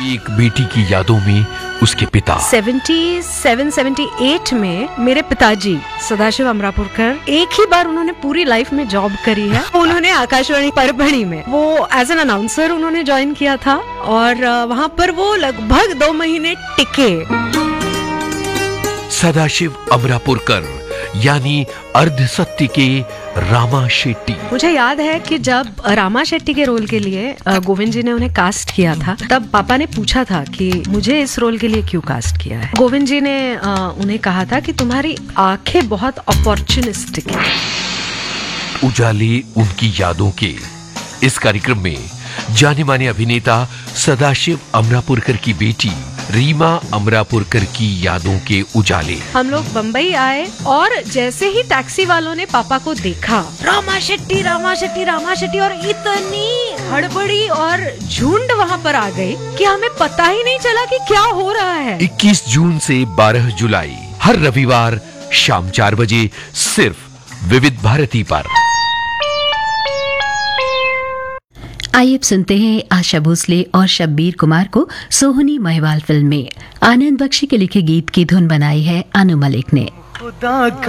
एक बेटी की यादों में उसके पिता 77-78 में मेरे पिताजी सदाशिव अमरापुरकर एक ही बार उन्होंने पूरी लाइफ में जॉब करी है। उन्होंने आकाशवाणी परभणी में वो एज एन अनाउंसर उन्होंने ज्वाइन किया था और वहाँ पर वो लगभग 2 महीने टिके। सदाशिव अमरापुरकर यानी अर्ध सत्य के रामा शेट्टी। मुझे याद है कि जब रामा शेट्टी के रोल के लिए गोविंद जी ने उन्हें कास्ट किया था, तब पापा ने पूछा था कि मुझे इस रोल के लिए क्यों कास्ट किया है। गोविंद जी ने उन्हें कहा था कि तुम्हारी आंखें बहुत अपॉर्चुनिस्टिक हैं। उजाले उनकी यादों के इस कार्यक्रम में जाने माने अभिनेता सदाशिव अमरापुरकर की बेटी रीमा अमरापुरकर की यादों के उजाले। हम लोग बम्बई आए और जैसे ही टैक्सी वालों ने पापा को देखा, रामा शेट्टी रामा शेट्टी रामा शेट्टी, और इतनी हड़बड़ी और झुंड वहाँ पर आ गई कि हमें पता ही नहीं चला कि क्या हो रहा है। 21 जून से 12 जुलाई हर रविवार शाम 4 बजे सिर्फ विविध भारती पर। आइए अब सुनते हैं आशा भोसले और शब्बीर कुमार को सोहनी महिवाल फिल्म में। आनंद बख्शी के लिखे गीत की धुन बनाई है अनु मलिक ने।